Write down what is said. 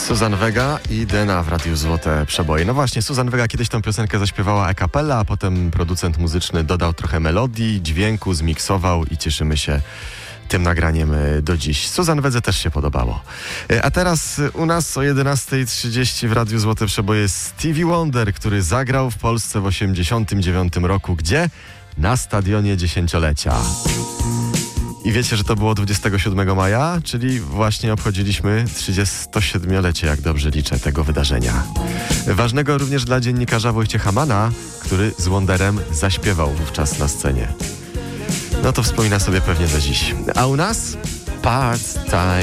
Suzanne Vega i Dena w Radiu Złote Przeboje. No właśnie, Suzanne Vega kiedyś tą piosenkę zaśpiewała a cappella, a potem producent muzyczny dodał trochę melodii, dźwięku, zmiksował i cieszymy się tym nagraniem do dziś. Suzanne Vedze też się podobało. A teraz u nas o 11:30 w Radiu Złote Przeboje Stevie Wonder, który zagrał w Polsce w 1989 roku. Gdzie? Na stadionie dziesięciolecia. I wiecie, że to było 27 maja, czyli właśnie obchodziliśmy 37-lecie, jak dobrze liczę, tego wydarzenia. Ważnego również dla dziennikarza Wojciecha Mana, który z Wonderem zaśpiewał wówczas na scenie. No to wspomina sobie pewnie do dziś. A u nas? Part Time.